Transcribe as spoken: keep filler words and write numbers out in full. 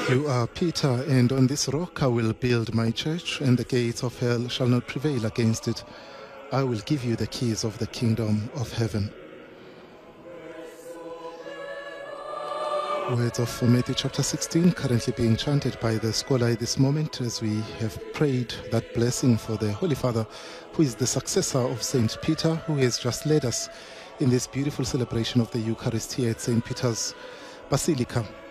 You are Peter, and on this rock I will build my church, and the gates of hell shall not prevail against it. I will give you the keys of the kingdom of heaven. Words of Matthew chapter sixteen, currently being chanted by the scholar at this moment as we have prayed that blessing for the Holy Father, who is the successor of Saint Peter, who has just led us in this beautiful celebration of the Eucharist here at Saint Peter's Basilica.